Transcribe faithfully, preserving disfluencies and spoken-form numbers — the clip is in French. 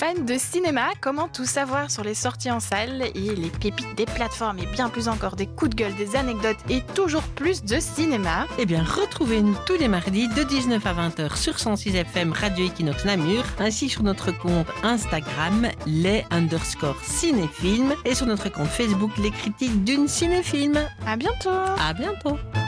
fans de cinéma, comment tout savoir sur les sorties en salle et les pépites des plateformes et bien plus encore des coups de gueule, des anecdotes et toujours plus de cinéma? Eh bien, retrouvez-nous tous les mardis de dix-neuf à vingt heures sur cent six F M Radio Equinox Namur, ainsi sur notre compte Instagram, les underscore cinéfilms, et sur notre compte Facebook, les critiques d'une cinéfilm. À bientôt! À bientôt!